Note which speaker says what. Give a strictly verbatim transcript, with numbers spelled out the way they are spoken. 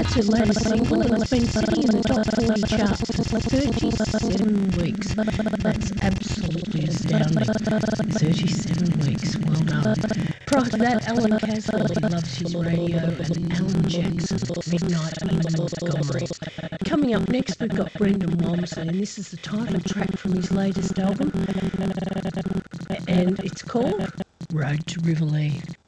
Speaker 1: It's her latest single and it's been sitting in the top forty charts for thirty-seven weeks. That's absolutely astounding. thirty-seven weeks, well done. Prior to that, Alan Caswell, He Loves His Radio, and Alan Jackson, Midnight in Montgomery. Coming up next, we've got Brendan Wamsley, and this is the title track from his latest album, and it's called Road to Rivoli.